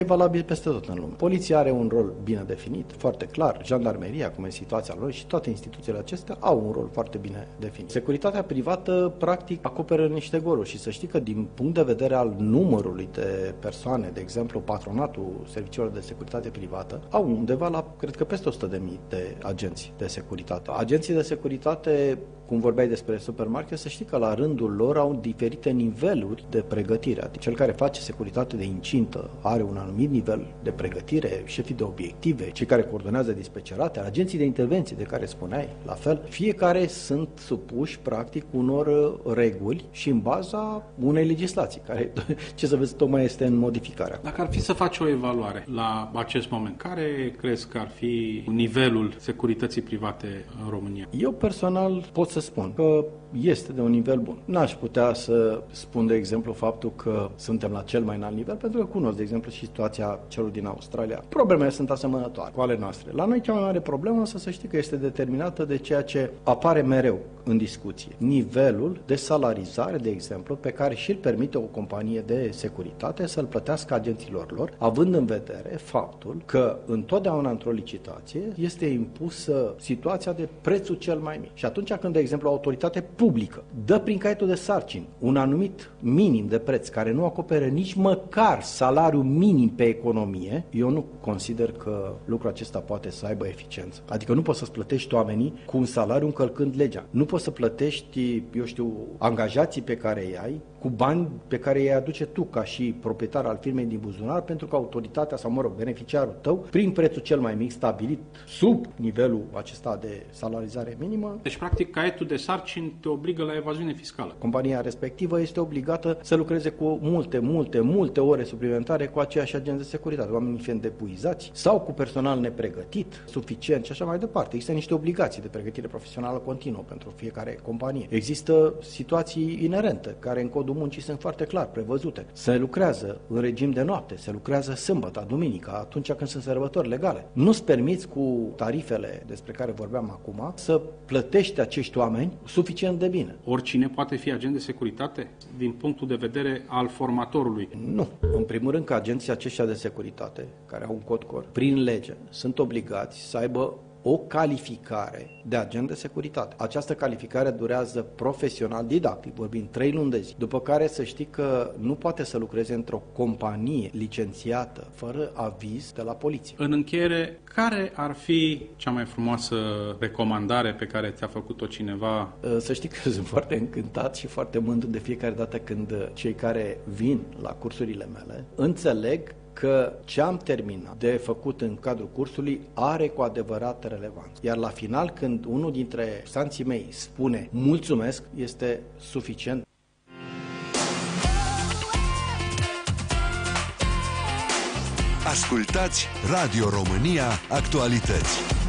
E valabil peste tot în lume. Poliția are un rol bine definit, foarte clar, jandarmeria, cum e situația lor, și toate instituțiile acestea au un rol foarte bine definit. Securitatea privată, practic, acoperă niște goluri și să știi că din punct de vedere al numărului de persoane, de exemplu, patronatul serviciilor de securitate privată, au undeva la, cred că peste 100.000 de agenți de securitate. Agenții de securitate, cum vorbeai despre supermarket, să știi că la rândul lor au diferite niveluri de pregătire. Adică cel care face securitate de incintă are un anumit nivel de pregătire, șefii de obiective, cei care coordonează dispeceratele, agenții de intervenție de care spuneai, la fel. Fiecare sunt supuși, practic, unor reguli și în baza unei legislații, care, ce să vezi, tocmai este în modificare. Dacă ar fi să faci o evaluare la acest moment, care crezi că ar fi nivelul securității private în România? Eu personal pot să spun că este de un nivel bun. N-aș putea să spun, de exemplu, faptul că suntem la cel mai înalt nivel, pentru că cunosc, de exemplu, și situația celor din Australia. Problemele sunt asemănătoare cu ale noastre. La noi cea mai mare problemă, însă, să știi că este determinată de ceea ce apare mereu în discuție. Nivelul de salarizare, de exemplu, pe care și-l permite o companie de securitate să-l plătească agenților lor, având în vedere faptul că întotdeauna într-o licitație este impusă situația de prețul cel mai mic. Și atunci când, de exemplu, o autoritate publică dă prin caietul de sarcini un anumit minim de preț care nu acoperă nici măcar salariul minim pe economie, eu nu consider că lucrul acesta poate să aibă eficiență. Adică nu poți să-ți plătești oamenii cu un salariu încălcând legea. Nu poți să plătești, eu știu, angajații pe care îi ai cu bani pe care îi aduce tu ca și proprietar al firmei din buzunar, pentru că autoritatea sau, mă rog, beneficiarul tău, prin prețul cel mai mic stabilit sub nivelul acesta de salarizare minimă. Deci, practic, caietul de sarcini te obligă la evaziune fiscală. Compania respectivă este obligată să lucreze cu multe ore suplimentare cu aceiași agenți de securitate, oamenii fiind epuizați sau cu personal nepregătit, suficient și așa mai departe. Există niște obligații de pregătire profesională continuă pentru fiecare companie. Există situații inerente care în codul muncii sunt foarte clar prevăzute. Se lucrează în regim de noapte, se lucrează sâmbătă, duminică, atunci când sunt sărbători legale. Nu-ți permiți cu tarifele despre care vorbeam acum să plătești acești oameni suficient de bine. Oricine poate fi agent de securitate din punctul de vedere al formatorului? Nu. În primul rând că agenții aceștia de securitate, care au un cod COR, prin lege, sunt obligați să aibă o calificare de agent de securitate. Această calificare durează profesional, didactic, vorbind 3 luni de zi, după care să știi că nu poate să lucreze într-o companie licențiată, fără aviz de la poliție. În încheiere, care ar fi cea mai frumoasă recomandare pe care ți-a făcut-o cineva? Să știi că sunt foarte încântat și foarte mândru de fiecare dată când cei care vin la cursurile mele înțeleg că ce am terminat de făcut în cadrul cursului are cu adevărat relevanță. Iar la final, când unul dintre cursanții mei spune mulțumesc, este suficient. Ascultați Radio România Actualități.